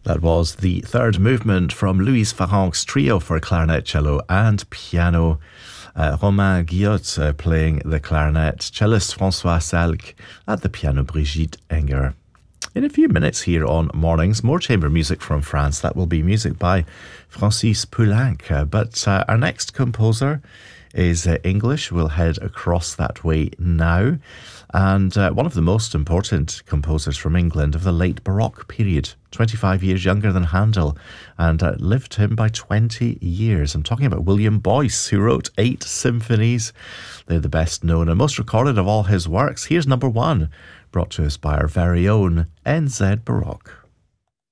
That was the third movement from Louise Farrenc's trio for clarinet, cello and piano. Romain Guillot playing the clarinet, cellist François Salk at the piano, Brigitte Enger. In a few minutes here on Mornings, more chamber music from France. That will be music by Francis Poulenc. But our next composer is English. We'll head across that way now. And one of the most important composers from England of the late Baroque period, 25 years younger than Handel, and lived him by 20 years. I'm talking about William Boyce, who wrote 8 symphonies. They're the best known and most recorded of all his works. Here's number 1, brought to us by our very own NZ Baroque.